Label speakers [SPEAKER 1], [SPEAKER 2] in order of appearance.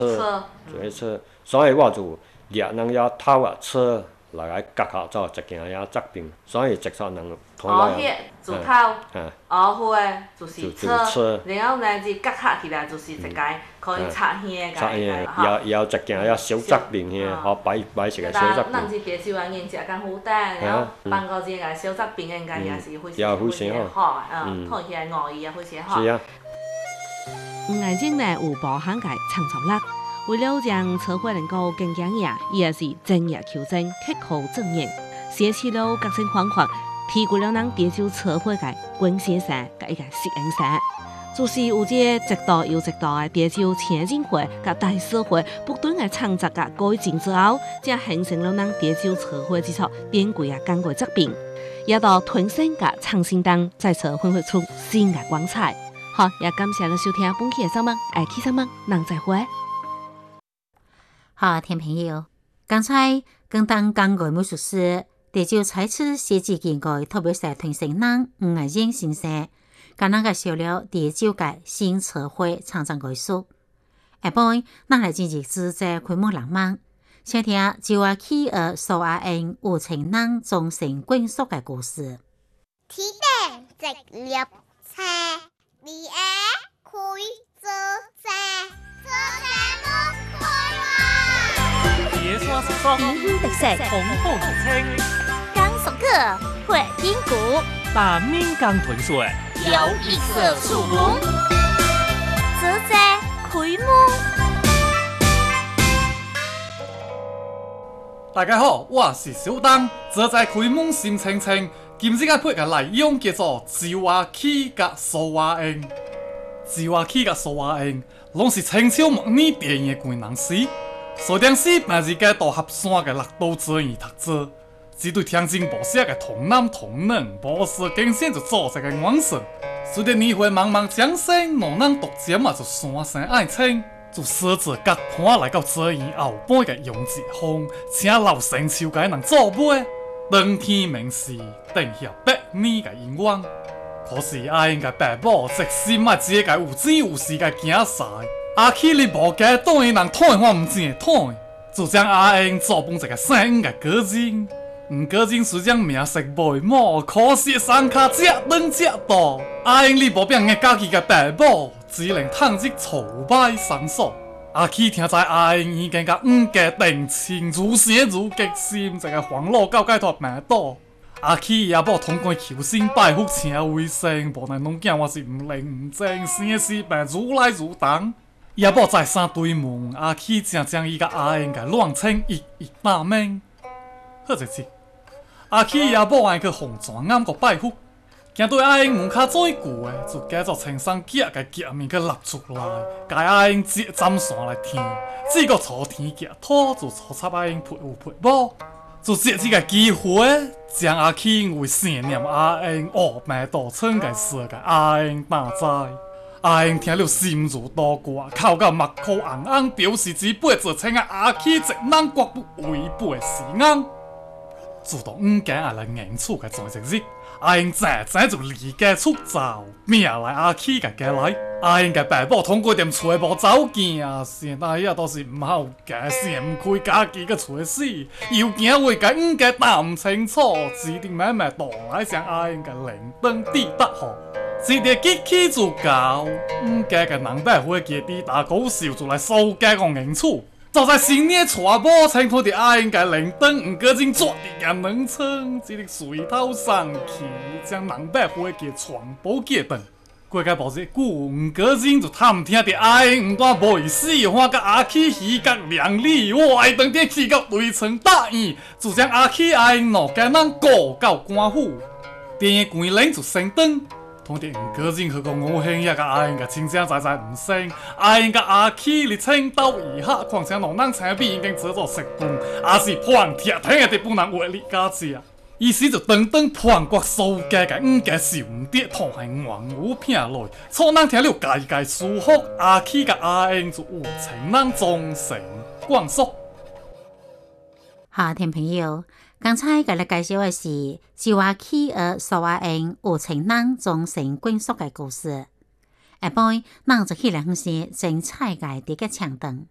[SPEAKER 1] 做车，所以我就掠人遐头啊车来夹口罩，一件遐责病，所以直说人拖来。
[SPEAKER 2] 迄自头，花就是车，然后呢是夹起来就是一个可以擦耳
[SPEAKER 1] 擦耳，也有一件遐小责病遐，好摆一个小责病。
[SPEAKER 2] 咱是白酒啊，用食甘苦蛋，然后放到这个小责病应该也是非常好看起来外意也非常好。
[SPEAKER 1] 是啊。
[SPEAKER 3] 眼睛呢有包含个创造力，为了让车祸能够更强硬，伊也是真也求真，刻苦正念，写起了各种方法，提高了咱地球车祸个关系性甲一个适应性。就是有这直道又直道的地球前进会甲大社会不断的创造甲改进之后，才形成了咱地球车祸之处典贵啊珍贵疾病，也到吞生甲创新当再次焕发出新的光彩。好，也感谢你收听本期的节目，爱去什么，人再会。
[SPEAKER 4] 好，听朋友，刚才跟当讲过美术师，地球采取设计建构，特别是推行人五个人先生，跟咱介绍了地球界新社会创造艺术。下摆，咱来进行自在开幕浪漫，请听就话企鹅苏阿英有情人终成眷属的故事。
[SPEAKER 5] 天顶直立车。你爱开做啥？做啥不开啦？
[SPEAKER 6] 野山石松，
[SPEAKER 4] 皮肤特色，
[SPEAKER 6] 红红土青，
[SPEAKER 5] 刚松克，会筋骨，
[SPEAKER 6] 把面刚豚水，
[SPEAKER 5] 有异色树木，做啥开幕？
[SPEAKER 7] 大家好，我是小东，这在开幕心清清。今日个配个内容叫做周阿起甲苏阿英。周阿起甲苏阿英，拢是清朝末年电影的贵人士。苏定sĩ平時嘅大合山嘅六道做院讀書，只對聽經報寫嘅童男童女，無事竟先就做一個往事。隨着年歲茫茫江山，老人獨佔嘛就山山愛青。就設置各盤來到做院後半嘅用節風，請老成朝嘅人做尾。當天明時，定下百年嘅願望。可是阿英嘅爸母即使嘛只個有錢有勢嘅囝婿，阿起你無計當伊人討我唔正討，就將阿英做幫一個生嘅個人。個人雖將名色袂滿，可是山卡只長只大。阿英你無變嘅家己嘅爸母，只能趁日挫敗生疏。阿起聽在阿英已經甲家定情如血如激心，一個黃路到解脫命倒。阿起也無通過求神拜佛請為聖，無奈攏驚我是唔靈唔正，生死病如來如東。也無再三對問，阿起正將伊甲阿英甲亂稱一大名。好日子，阿起也無愛去紅磚啱個拜佛。驚對阿英門口做一句的，就假作青山夾嘅夾面去立出來，解阿英接針線來天，只個朝天夾土，就朝插阿英潑有潑無，就借這個機會，將阿起為想念阿英惡命道稱嘅事嘅阿英打在。阿英聽了心如刀割，口角目眶紅紅，表示自輩子稱嘅阿起直男國不違背是啱。自動間來硬處嘅在日日。阿英真就離家出走，命來阿起嘅家來。阿英嘅爸母通過點揣無走見，現在也都是唔好嘅，想唔開家己嘅揣死，又驚為嘅家答唔清楚，指定慢慢倒來將阿英嘅靈燈抵達好。一日激起就搞，家嘅人爸會記抵達高燒就來收家個硬處。就在新年傳播，請拖啲阿英嘅靈燈，個人做啲嘅能稱，只力水頭上去，將人爸會嘅傳播結斷。過個報日久，個人就探聽啲阿英唔單無意思，我甲阿起喜角兩里，我愛當啲起角對稱答應，就將阿起阿英兩家人告到官府，電關領就升燈。同啲個人去個我兄也甲阿英嘅親情在唔升，阿英甲阿起你青刀以下，況且兩人青比已經做咗食飯，也是判鐵聽嘅啲不能為你家姐。意思就等判國數家嘅家是唔跌，同係黃武片來，錯人聽了家舒服，阿起甲阿英就有情人終成眷屬。
[SPEAKER 4] 好，聽朋友。剛才給你介紹的是周阿起和蘇阿英有情人終成眷屬的故事。下擺，咱就去來分析精彩嘅啲個橋段。